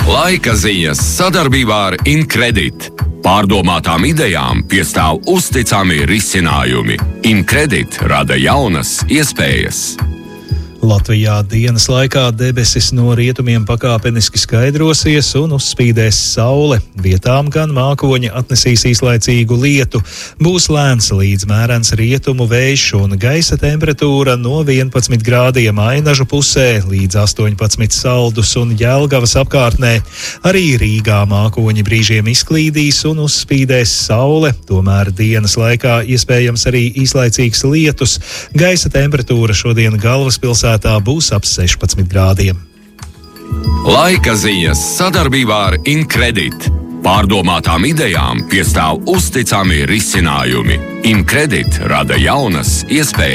Laika ziņas sadarbībā ar Incredit. Pārdomātām idejām piestāv uzticami risinājumi. Incredit rada jaunas iespējas. Latvijā dienas laikā debesis no rietumiem pakāpeniski skaidrosies un uzspīdēs saule. Vietām gan mākoņi atnesīs īslaicīgu lietu. Būs lēns līdz mērens rietumu vējš un gaisa temperatūra no 11 grādiem Ainažu pusē līdz 18 Saldus un Jelgavas apkārtnē. Arī Rīgā mākoņi brīžiem izklīdīs un uzspīdēs saule. Tomēr dienas laikā iespējams arī īslaicīgs lietus. Gaisa temperatūra šodien galvaspilsētā būs ap 16 grādiem. Laika ziņas sadarbībā ar Incredit. Pārdomātām idejām piestāv uzticami risinājumi. Incredit rada jaunas iespējas.